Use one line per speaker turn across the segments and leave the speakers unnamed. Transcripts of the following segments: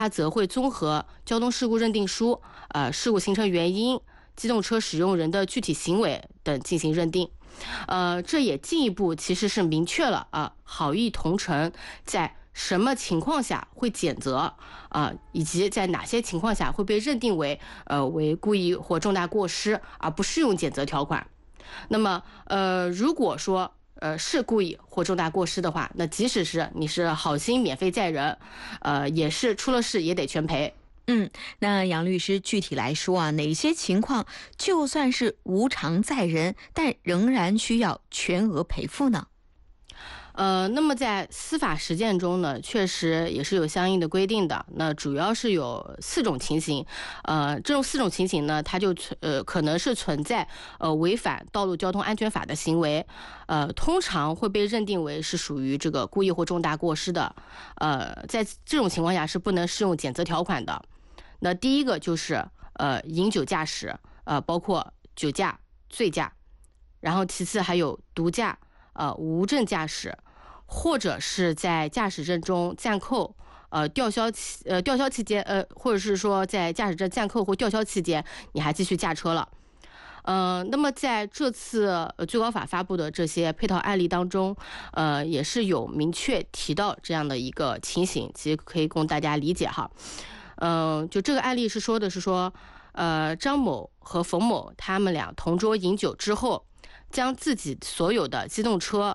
它则会综合交通事故认定书、事故形成原因、机动车使用人的具体行为等进行认定。这也进一步其实是明确了好意同乘在什么情况下会减责以及在哪些情况下会被认定为故意或重大过失而不适用减责条款。那么如果说是故意或重大过失的话，那即使是你是好心免费载人，也是出了事也得全赔。
那杨律师具体来说哪些情况就算是无偿载人，但仍然需要全额赔付呢？
那么在司法实践中呢，确实也是有相应的规定的。那主要是有4种情形，这种4种情形呢，它就可能是存在违反道路交通安全法的行为，通常会被认定为是属于这个故意或重大过失的，在这种情况下是不能适用减责条款的。那第一个就是饮酒驾驶，包括酒驾、醉驾，然后其次还有毒驾、无证驾驶，或者是在驾驶证中暂扣、吊销期间，或者是说在驾驶证暂扣或吊销期间你还继续驾车了。那么在这次最高法发布的这些配套案例当中，也是有明确提到这样的一个情形，其实可以供大家理解哈。就这个案例是说，张某和冯某他们俩同桌饮酒之后，将自己所有的机动车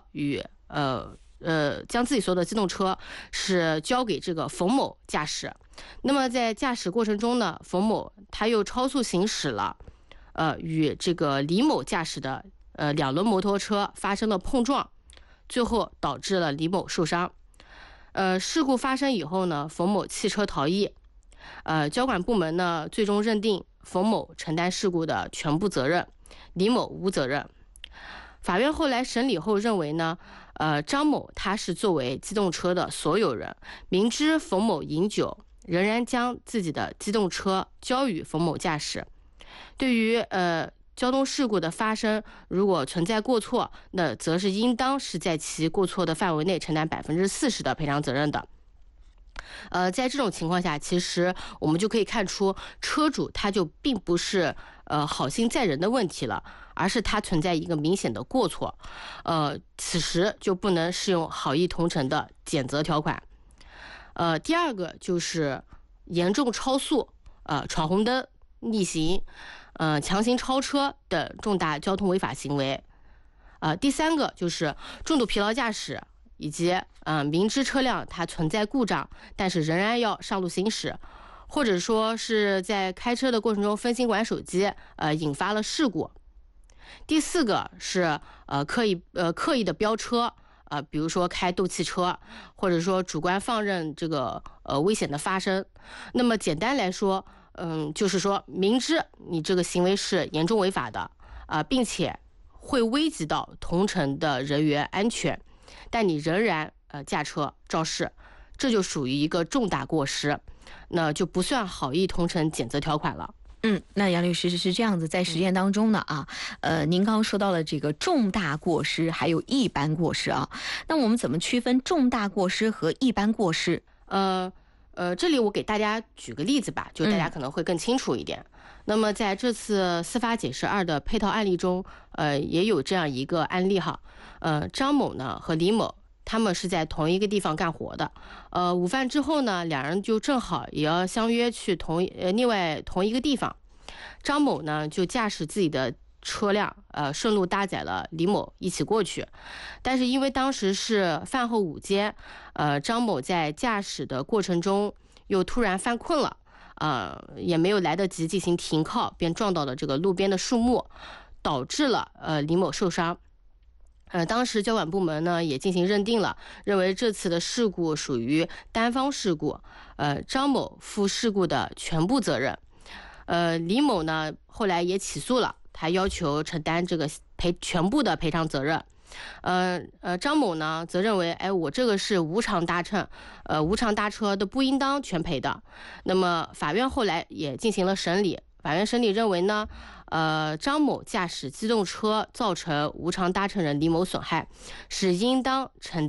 是交给这个冯某驾驶。那么在驾驶过程中呢，冯某他又超速行驶了，与这个李某驾驶的2轮摩托车发生了碰撞，最后导致了李某受伤。事故发生以后呢，冯某弃车逃逸。交管部门呢最终认定冯某承担事故的全部责任，李某无责任。法院后来审理后认为呢，张某他是作为机动车的所有人，明知冯某饮酒，仍然将自己的机动车交予冯某驾驶。对于交通事故的发生，如果存在过错，那则是应当是在其过错的范围内承担40%的赔偿责任的。在这种情况下，其实我们就可以看出，车主他就并不是好心载人的问题了，而是他存在一个明显的过错，此时就不能适用好意同乘的减责条款。第二个就是严重超速、闯红灯、逆行、强行超车等重大交通违法行为。第三个就是重度疲劳驾驶，以及明知车辆它存在故障，但是仍然要上路行驶，或者说是在开车的过程中分心玩手机，引发了事故。第四个是刻意的飙车，比如说开斗气车，或者说主观放任这个危险的发生。那么简单来说，就是说明知你这个行为是严重违法的，并且会危及到同乘的人员安全，但你仍然驾车肇事，这就属于一个重大过失，那就不算好意同乘减责条款了。
那杨律师是这样子，在实践当中呢您刚刚说到了这个重大过失还有一般过失那我们怎么区分重大过失和一般过失？
这里我给大家举个例子吧，就大家可能会更清楚一点。那么在这次司法解释2的配套案例中，也有这样一个案例哈。张某呢和李某他们是在同一个地方干活的，午饭之后呢，两人就正好也要相约去另外同一个地方。张某呢就驾驶自己的车辆，顺路搭载了李某一起过去。但是因为当时是饭后午间，张某在驾驶的过程中又突然犯困了，也没有来得及进行停靠，便撞到了这个路边的树木，导致了李某受伤。当时交管部门呢也进行认定了，认为这次的事故属于单方事故，张某负事故的全部责任。李某呢后来也起诉了，他要求承担这个全部的赔偿责任。张某呢则认为，我这个是无偿搭乘，无偿搭车都不应当全赔的。那么法院后来也进行了审理，法院审理认为呢，张某驾驶机动车造成无偿搭乘人李某损害，是应当承担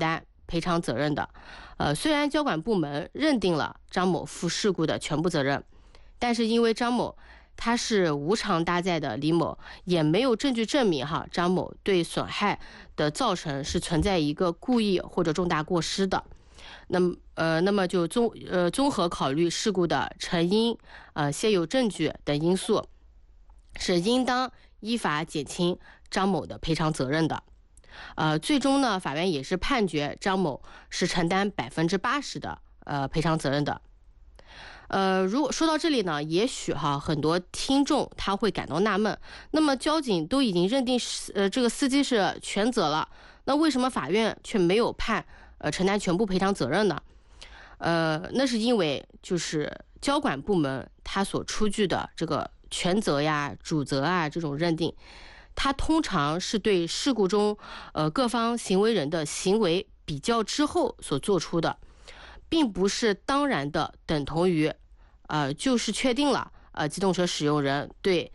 赔偿责任的。虽然交管部门认定了张某负事故的全部责任，但是因为张某他是无偿搭载的李某，也没有证据证明张某对损害的造成是存在一个故意或者重大过失的。那么就综合考虑事故的成因、现有证据等因素，是应当依法减轻张某的赔偿责任的。最终呢，法院也是判决张某是承担80%的赔偿责任的。如果说到这里呢，也许很多听众他会感到纳闷，那么交警都已经认定这个司机是全责了，那为什么法院却没有判承担全部赔偿责任呢？那是因为就是交管部门他所出具的这个全责呀、主责啊这种认定，它通常是对事故中各方行为人的行为比较之后所做出的，并不是当然的等同于就是确定了机动车使用人对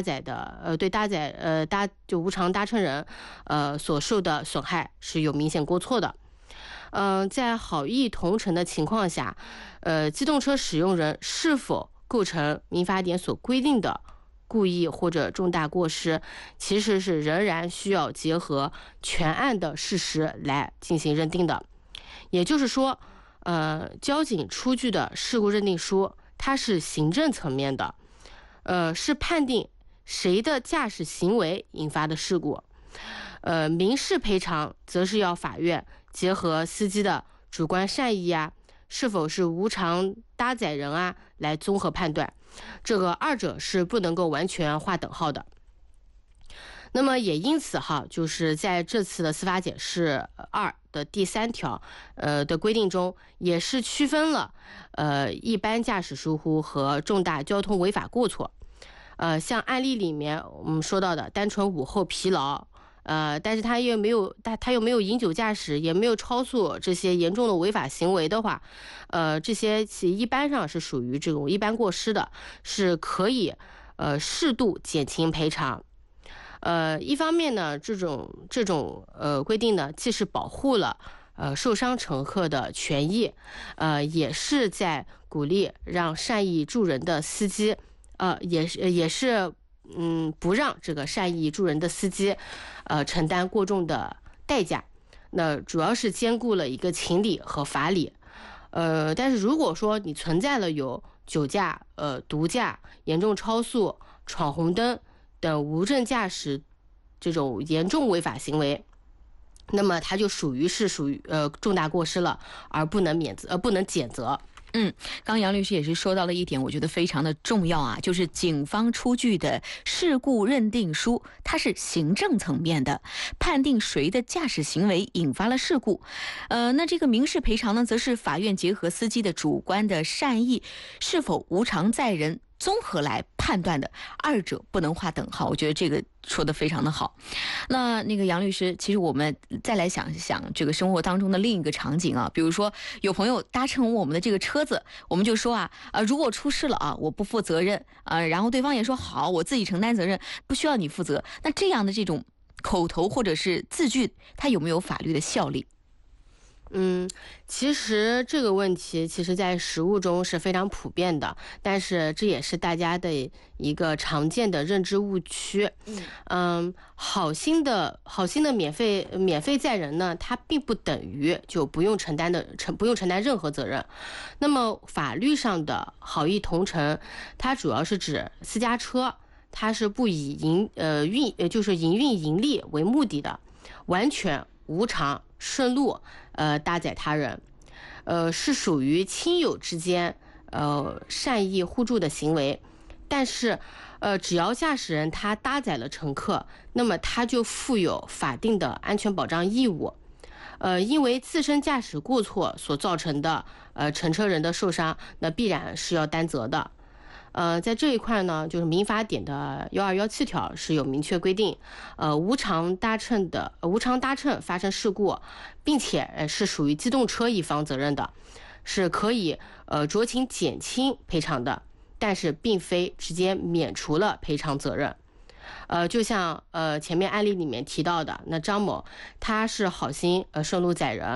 无偿搭乘人所受的损害是有明显过错的。在好意同乘的情况下，机动车使用人是否构成民法典所规定的故意或者重大过失，其实是仍然需要结合全案的事实来进行认定的。也就是说，交警出具的事故认定书，它是行政层面的，是判定谁的驾驶行为引发的事故。民事赔偿则是要法院结合司机的主观善意是否是无偿搭载人来综合判断，这个二者是不能够完全划等号的。那么也因此就是在这次的司法解释2的第3条的规定中，也是区分了一般驾驶疏忽和重大交通违法过错。像案例里面我们说到的单纯午后疲劳，但是他又没有饮酒驾驶，也没有超速，这些严重的违法行为的话，这些其一般上是属于这种一般过失的，是可以适度减轻赔偿。一方面呢，这种规定呢，既是保护了受伤乘客的权益，也是在鼓励让善意助人的司机，也是不让这个善意助人的司机承担过重的代价。那主要是兼顾了一个情理和法理。但是如果说你存在了有酒驾、毒驾、严重超速、闯红灯等无证驾驶这种严重违法行为，那么它就属于重大过失了，而不能减责。
刚杨律师也是说到了一点，我觉得非常的重要就是警方出具的事故认定书，它是行政层面的，判定谁的驾驶行为引发了事故。那这个民事赔偿呢，则是法院结合司机的主观的善意是否无偿载人综合来判断的，二者不能划等号。我觉得这个说得非常的好。那个杨律师，其实我们再来想一想这个生活当中的另一个场景比如说有朋友搭乘我们的这个车子，我们就说如果出事了我不负责任然后对方也说好，我自己承担责任，不需要你负责。那这样的这种口头或者是字句，它有没有法律的效力？
其实这个问题在实务中是非常普遍的，但是这也是大家的一个常见的认知误区。好心的免费载人呢，它并不等于就不用承担任何责任。那么法律上的好意同乘，它主要是指私家车它是不以营运盈利为目的的，完全无偿顺路搭载他人，是属于亲友之间善意互助的行为。但是只要驾驶人他搭载了乘客，那么他就负有法定的安全保障义务。因为自身驾驶过错所造成的乘车人的受伤，那必然是要担责的。在这一块呢，就是民法典的1217条是有明确规定，无偿搭乘发生事故，并且是属于机动车一方责任的，是可以酌情减轻赔偿的，但是并非直接免除了赔偿责任。就像前面案例里面提到的，那张某他是好心顺路载人，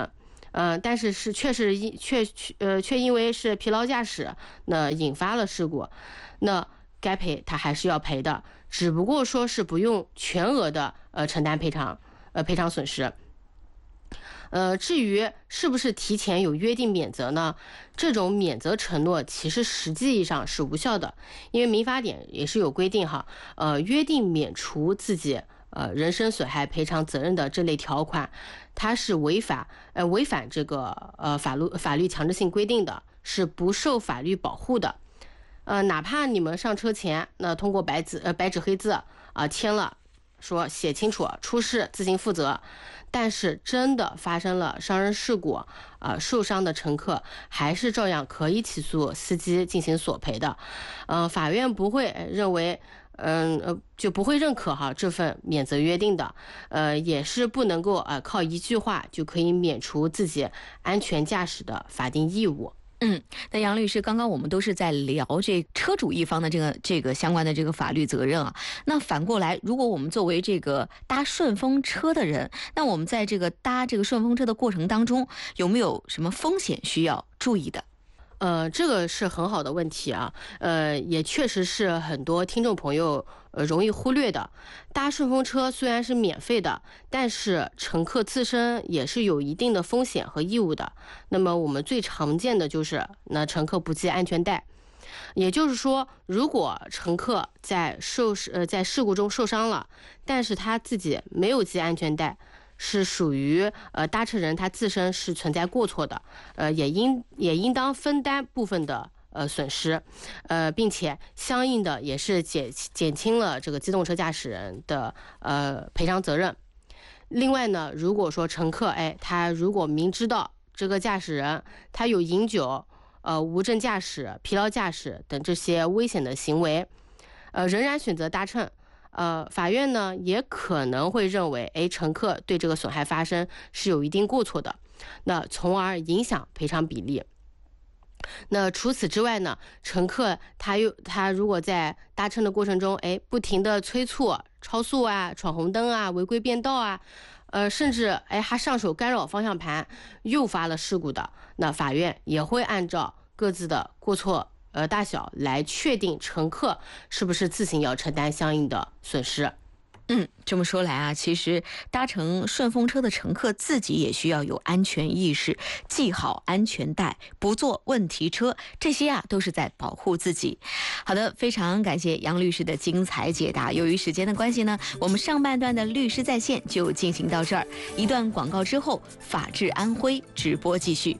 但是却因为是疲劳驾驶，那引发了事故，那该赔他还是要赔的，只不过说是不用全额的承担赔偿损失。至于是不是提前有约定免责呢？这种免责承诺其实实际意义上是无效的，因为民法典也是有规定哈，约定免除自己人身损害赔偿责任的这类条款，它是违反这个法律强制性规定的，是不受法律保护的。哪怕你们上车前那通过白纸黑字签了，说写清楚出事自行负责，但是真的发生了伤人事故受伤的乘客还是照样可以起诉司机进行索赔的。法院不会认为就不会认可这份免责约定的，也是不能够靠一句话就可以免除自己安全驾驶的法定义务。
那杨律师，刚刚我们都是在聊这车主一方的这个相关的这个法律责任啊。那反过来，如果我们作为这个搭顺风车的人，那我们在这个搭这个顺风车的过程当中，有没有什么风险需要注意的？
这个是很好的问题啊，也确实是很多听众朋友容易忽略的。搭顺风车虽然是免费的，但是乘客自身也是有一定的风险和义务的。那么我们最常见的就是乘客不系安全带，也就是说，如果乘客在事故中受伤了，但是他自己没有系安全带，是属于搭车人他自身是存在过错的，也应当分担部分的损失，并且相应的也是减轻了这个机动车驾驶人的赔偿责任。另外呢，如果说乘客他如果明知道这个驾驶人他有饮酒、无证驾驶、疲劳驾驶等这些危险的行为，仍然选择搭乘。法院呢也可能会认为，乘客对这个损害发生是有一定过错的，那从而影响赔偿比例。那除此之外呢，乘客他如果在搭乘的过程中，不停的催促、超速闯红灯违规变道甚至还上手干扰方向盘，诱发了事故的，那法院也会按照各自的过错大小来确定乘客是不是自行要承担相应的损失。
这么说来啊，其实搭乘顺风车的乘客自己也需要有安全意识，系好安全带，不坐问题车，这些都是在保护自己。好的，非常感谢杨律师的精彩解答。由于时间的关系呢，我们上半段的律师在线就进行到这儿，一段广告之后，法治安徽直播继续。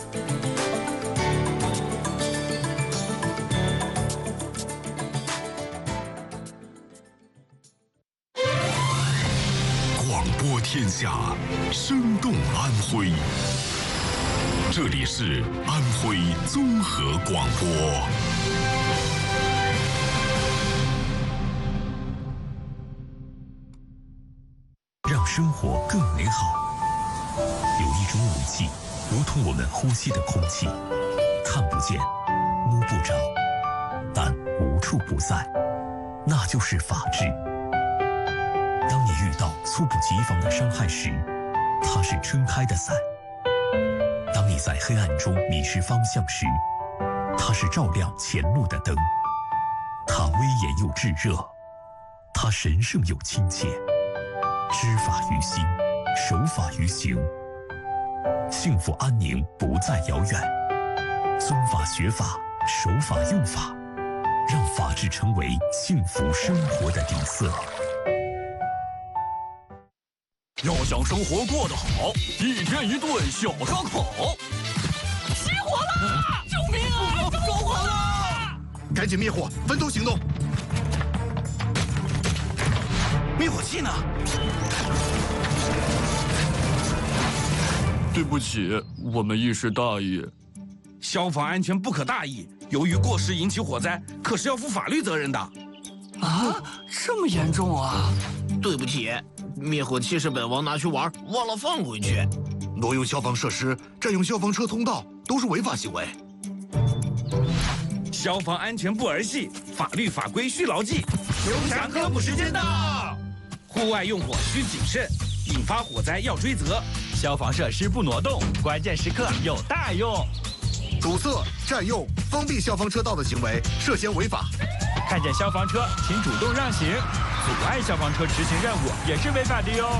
播天下，生动安徽。这里是安徽综合广播。让生活更美好。有一种武器，如同我们呼吸的空气，看不见，摸不着，但无处不在，那就是法治。当你遇到猝不及防的伤害时，它是撑开的伞；当你在黑暗中迷失方向时，它是照亮前路的灯。它威严又炙热，它神圣又亲切。知法于心，守法于行，幸福安宁不再遥远。遵法学法，守法用法，让法治成为幸福生活的底色。
要想生活过得好，一天一顿小烧烤。
失火了！救命啊！着火了！
赶紧灭火，分头行动。
灭火器呢？
对不起，我们一时大意。
消防安全不可大意，由于过失引起火灾，可是要负法律责任的。
啊，这么严重啊！
对不起，灭火器是本王拿去玩，忘了放回去。
挪用消防设施、占用消防车通道都是违法行为。
消防安全不儿戏，法律法规需牢记。刘强科普时间到。户外用火需谨慎，引发火灾要追责。
消防设施不挪动，关键时刻有大用。
堵塞、占用、封闭消防车道的行为涉嫌违法。
看见消防车，请主动让行，阻碍消防车执行任务也是违法的哟。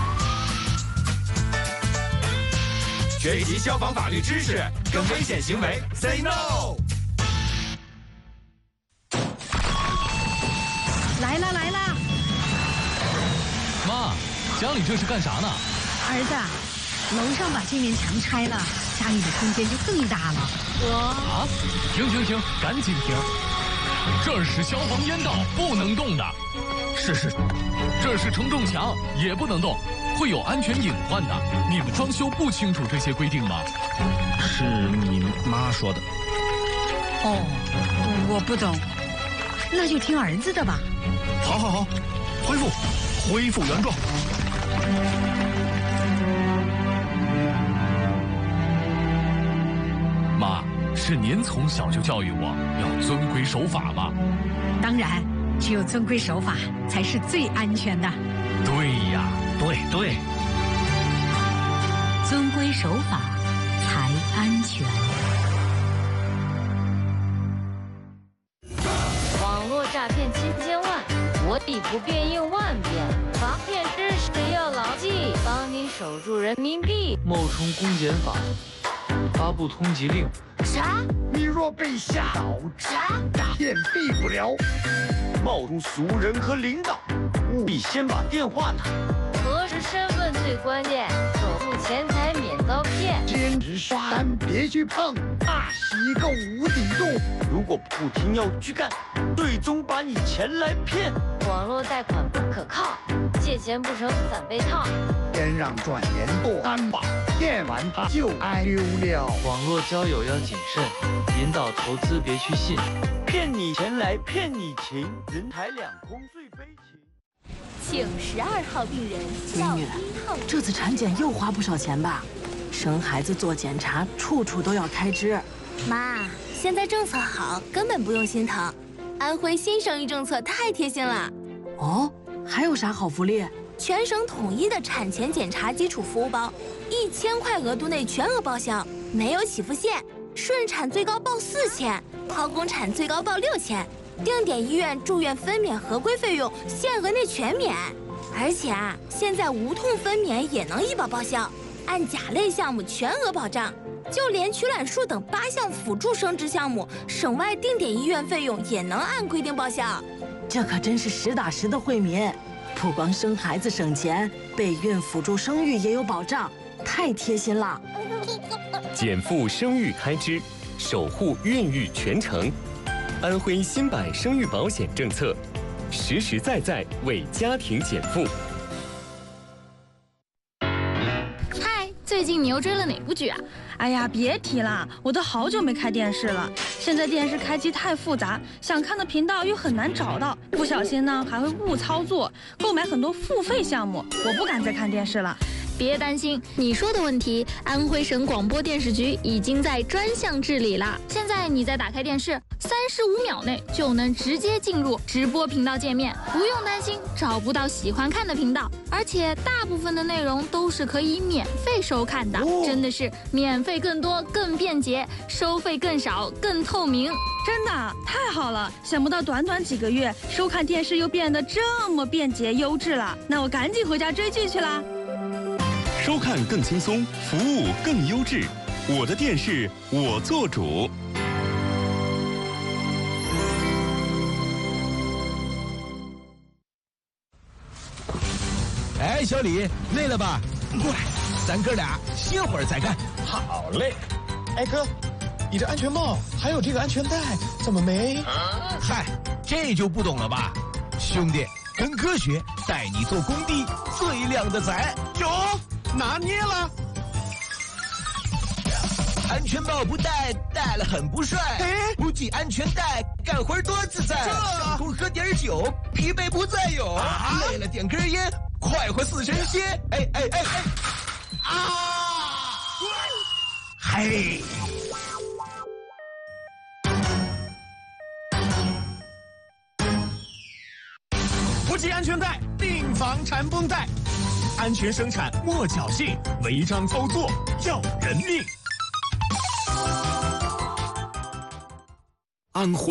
学习消防法律知识，跟危险行为 say no。
来啦来啦！
妈，家里这是干啥呢？
儿子，楼上把这面墙拆了，家里的空间就更大了。
啊！停，赶紧停！这是消防烟道，不能动的。是，这是承重墙，也不能动，会有安全隐患的。你们装修不清楚这些规定吗？
是你妈说的。
哦，我不懂，那就听儿子的吧。
好，恢复原状。
妈，是您从小就教育我要遵规守法吗？
当然，只有遵规守法才是最安全的。
对呀，
对，
遵规守法才安全。
网络诈骗7000万，我理不变应万变，防骗知识要牢记，帮你守住人民币。
冒充公检法，发布通缉令。
啥？你若被吓倒，诈骗避不了。冒充熟人和领导，务必先把电话打。
核实身份最关键，守住钱财免遭骗。
兼职刷单别去碰，大是一个无底洞。如果不听要去干，最终把你钱来骗。
网络贷款不可靠，借钱不成反被套。
先让赚钱做担保，骗完他就挨溜了。
网络交友要谨慎，引导投资别去信。
骗你钱来骗你情，人财两空最悲情。
请12号病人
闺女，这次产检又花不少钱吧？生孩子做检查，处处都要开支。
妈，现在政策好，根本不用心疼。安徽新生育政策太贴心了。
哦，还有啥好福利？
全省统一的产前检查基础服务包，1000块额度内全额报销，没有起付线。顺产最高报4000，剖宫产最高报6000，定点医院住院分娩合规费用限额内全免。而且现在无痛分娩也能医保报销，按甲类项目全额保障。就连取卵术等8项辅助生殖项目，省外定点医院费用也能按规定报销。
这可真是实打实的惠民，不光生孩子省钱，备孕辅助生育也有保障，太贴心了。
减负生育开支，守护孕育全程。安徽新版生育保险政策，实实在在为家庭减负。
嗨，最近你又追了哪部剧啊？
哎呀，别提了，我都好久没开电视了。现在电视开机太复杂，想看的频道又很难找到，不小心呢还会误操作，购买很多付费项目，我不敢再看电视了。
别担心，你说的问题，安徽省广播电视局已经在专项治理了。现在你再打开电视，35秒内就能直接进入直播频道界面，不用担心找不到喜欢看的频道，而且大部分的内容都是可以免费收看的，真的是免费更多、更便捷，收费更少、更透明。
真的太好了！想不到短短几个月，收看电视又变得这么便捷优质了。那我赶紧回家追剧去啦！
收看更轻松，服务更优质。我的电视，我做主。
哎，小李，累了吧？过来，咱哥俩歇会儿再干。
好嘞。哎哥，你这安全帽还有这个安全带怎么没？
嗨，这就不懂了吧？兄弟，跟科学带你做工地最靓的仔。
有。拿捏了，
安全帽不戴，戴了很不帅。不系安全带，干活多自在。上工喝点酒，疲惫不再有。累了点根烟，快活似神仙。哎！啊！嘿！
不系安全带，定防缠绷带。
安全生产莫侥幸，违章操作要人命。
安徽